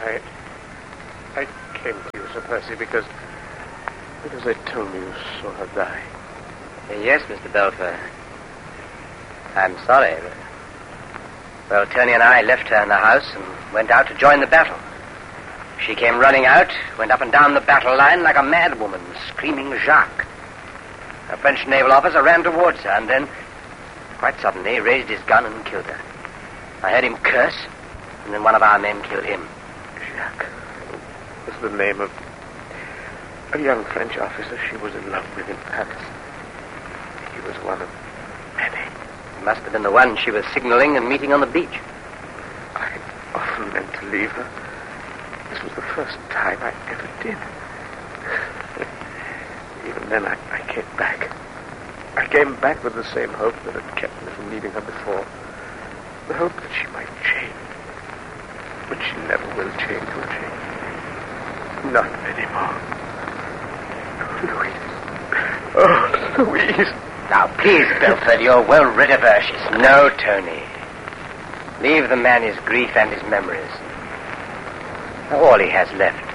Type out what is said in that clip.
I came to you, Sir Percy, because they told me you saw her die. Yes, Mr. Belfer. I'm sorry, but... Well, Tony and I left her in the house and went out to join the battle. She came running out, went up and down the battle line like a madwoman, screaming Jacques. A French naval officer ran towards her and then, quite suddenly, raised his gun and killed her. I heard him curse, and then one of our men killed him. Jacques was the name of a young French officer she was in love with in Paris. He was one of many. He must have been the one she was signaling and meeting on the beach. I often meant to leave her. This was the first time I ever did. Even then, I came back. I came back with the same hope that had kept me from leaving her before. The hope that she might change. But she never will change, will she? Not anymore. Louise. Oh, Louise. Now, please, Belford, you're well rid of her. She's... No, Tony. Leave the man his grief and his memories. All he has left.